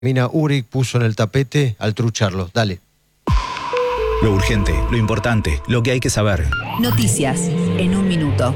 Mina Uric puso en el tapete al trucharlo. Dale. Lo urgente, lo importante, lo que hay que saber. Noticias en un minuto.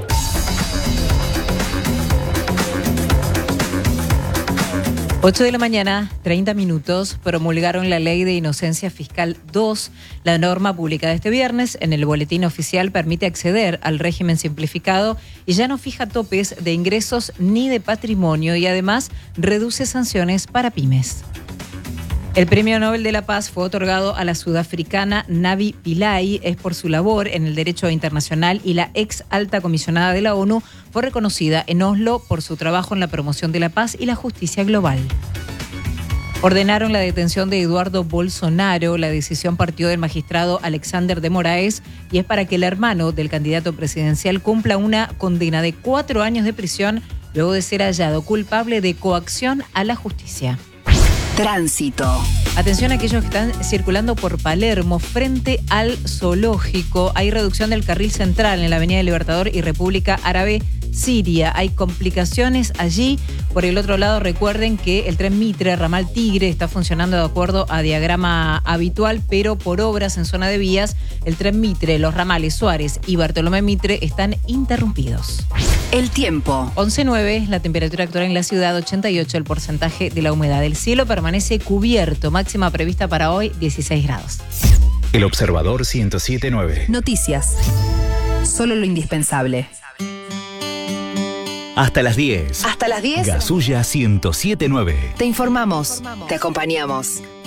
8 de la mañana, 30 minutos, promulgaron la Ley de Inocencia Fiscal 2. La norma publicada este viernes en el Boletín Oficial permite acceder al régimen simplificado y ya no fija topes de ingresos ni de patrimonio y además reduce sanciones para pymes. El Premio Nobel de la Paz fue otorgado a la sudafricana Navi Pillay. Es por su labor en el derecho internacional y la ex alta comisionada de la ONU fue reconocida en Oslo por su trabajo en la promoción de la paz y la justicia global. Ordenaron la detención de Eduardo Bolsonaro. La decisión partió del magistrado Alexander de Moraes y es para que el hermano del candidato presidencial cumpla una condena de 4 años de prisión luego de ser hallado culpable de coacción a la justicia. Tránsito. Atención a aquellos que están circulando por Palermo frente al zoológico. Hay reducción del carril central en la Avenida del Libertador y República Árabe Siria. Hay complicaciones allí. Por el otro lado, recuerden que el tren Mitre, ramal Tigre, está funcionando de acuerdo a diagrama habitual, pero por obras en zona de vías, el tren Mitre, los ramales Suárez y Bartolomé Mitre están interrumpidos. El tiempo. 11:09, la temperatura actual en la ciudad, 88 el porcentaje de la humedad. El cielo permanece cubierto, máxima prevista para hoy, 16 grados. El Observador 107.9. Noticias. Solo lo indispensable. Hasta las 10. Hasta las 10. Gasulla 107.9. Te informamos. Te acompañamos.